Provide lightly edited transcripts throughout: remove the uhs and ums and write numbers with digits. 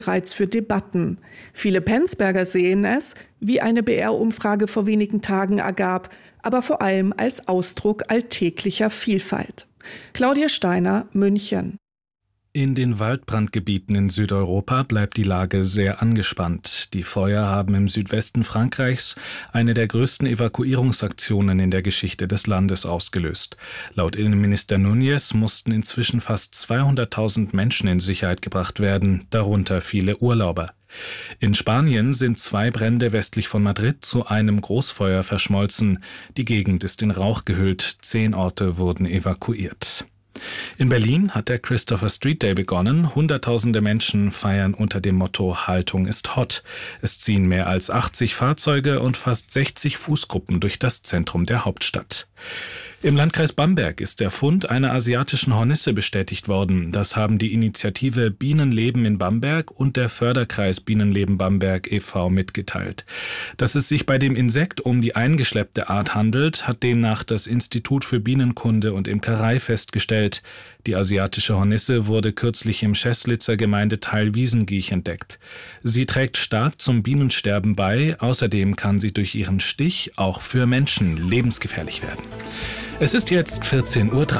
Reiz für Debatten. Viele Penzberger sehen es, wie eine BR-Umfrage vor wenigen Tagen ergab, aber vor allem als Ausdruck alltäglicher Vielfalt. Claudia Steiner, München. In den Waldbrandgebieten in Südeuropa bleibt die Lage sehr angespannt. Die Feuer haben im Südwesten Frankreichs eine der größten Evakuierungsaktionen in der Geschichte des Landes ausgelöst. Laut Innenminister Núñez mussten inzwischen fast 200.000 Menschen in Sicherheit gebracht werden, darunter viele Urlauber. In Spanien sind 2 Brände westlich von Madrid zu einem Großfeuer verschmolzen. Die Gegend ist in Rauch gehüllt, 10 Orte wurden evakuiert. In Berlin hat der Christopher Street Day begonnen. Hunderttausende Menschen feiern unter dem Motto Haltung ist hot. Es ziehen mehr als 80 Fahrzeuge und fast 60 Fußgruppen durch das Zentrum der Hauptstadt. Im Landkreis Bamberg ist der Fund einer asiatischen Hornisse bestätigt worden. Das haben die Initiative Bienenleben in Bamberg und der Förderkreis Bienenleben Bamberg e.V. mitgeteilt. Dass es sich bei dem Insekt um die eingeschleppte Art handelt, hat demnach das Institut für Bienenkunde und Imkerei festgestellt. Die asiatische Hornisse wurde kürzlich im Scheßlitzer Gemeindeteil Wiesengiech entdeckt. Sie trägt stark zum Bienensterben bei. Außerdem kann sie durch ihren Stich auch für Menschen lebensgefährlich werden. Es ist jetzt 14:03 Uhr.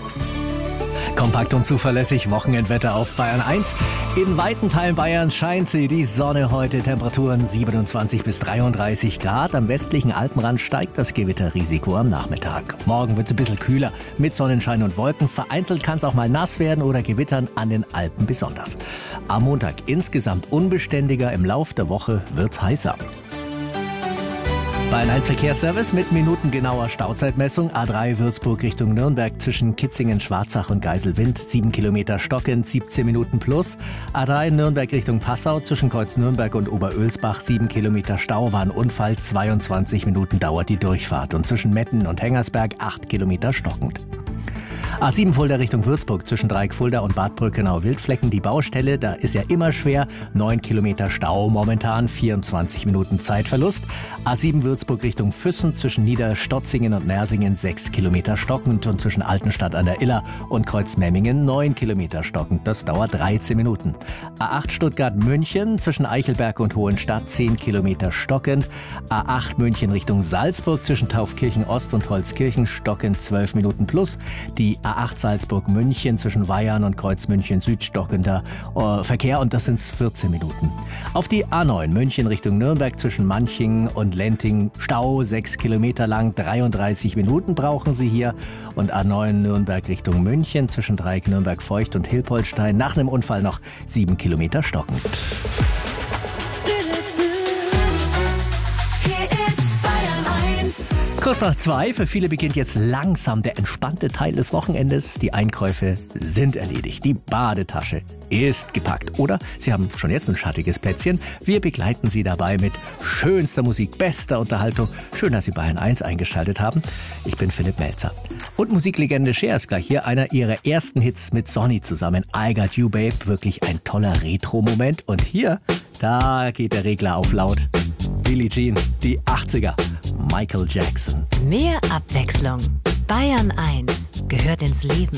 Kompakt und zuverlässig Wochenendwetter auf Bayern 1. In weiten Teilen Bayerns scheint die Sonne heute. Temperaturen 27 bis 33 Grad. Am westlichen Alpenrand steigt das Gewitterrisiko am Nachmittag. Morgen wird es ein bisschen kühler mit Sonnenschein und Wolken. Vereinzelt kann es auch mal nass werden oder gewittern, an den Alpen besonders. Am Montag insgesamt unbeständiger. Im Lauf der Woche wird es heißer. Bayern 1 Verkehrsservice mit minutengenauer Stauzeitmessung. A3 Würzburg Richtung Nürnberg zwischen Kitzingen, Schwarzach und Geiselwind. 7 Kilometer stockend, 17 Minuten plus. A3 Nürnberg Richtung Passau zwischen Kreuz Nürnberg und Oberölsbach. 7 Kilometer Stau, war ein Unfall. 22 Minuten dauert die Durchfahrt. Und zwischen Metten und Hengersberg 8 Kilometer stockend. A7 Fulda Richtung Würzburg zwischen Dreieck Fulda und Bad Brückenau-Wildflecken. Die Baustelle, da ist ja immer schwer. 9 Kilometer Stau momentan, 24 Minuten Zeitverlust. A7 Würzburg Richtung Füssen zwischen Niederstotzingen und Nersingen 6 Kilometer stockend. Und zwischen Altenstadt an der Iller und Kreuzmemmingen 9 Kilometer stockend. Das dauert 13 Minuten. A8 Stuttgart-München zwischen Eichelberg und Hohenstadt 10 Kilometer stockend. A8 München Richtung Salzburg zwischen Taufkirchen Ost und Holzkirchen stockend 12 Minuten plus. Die A8 Salzburg-München zwischen Weihern und Kreuzmünchen Süd stockender Verkehr und das sind 14 Minuten. Auf die A9 München Richtung Nürnberg zwischen Manching und Lenting Stau 6 Kilometer lang, 33 Minuten brauchen Sie hier. Und A9 Nürnberg Richtung München zwischen Dreieck Nürnberg-Feucht und Hilpoltstein nach einem Unfall noch 7 Kilometer stockend. Kurz nach 2, für viele beginnt jetzt langsam der entspannte Teil des Wochenendes. Die Einkäufe sind erledigt, die Badetasche ist gepackt oder Sie haben schon jetzt ein schattiges Plätzchen. Wir begleiten Sie dabei mit schönster Musik, bester Unterhaltung. Schön, dass Sie Bayern 1 eingeschaltet haben. Ich bin Philipp Melzer. Und Musiklegende Cher ist gleich hier, einer ihrer ersten Hits mit Sonny zusammen. I Got You Babe, wirklich ein toller Retro-Moment. Und hier, da geht der Regler auf laut. Billie Jean, die 80er. Michael Jackson. Mehr Abwechslung. Bayern 1 gehört ins Leben.